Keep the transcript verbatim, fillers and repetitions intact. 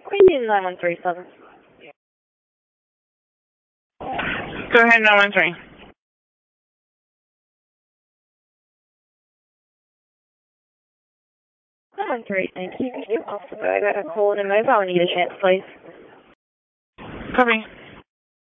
We need nine one three seven. Go ahead, nine one three. nine one three, thank you. Also, I got a call in a mobile. I need a chance, please. Copy.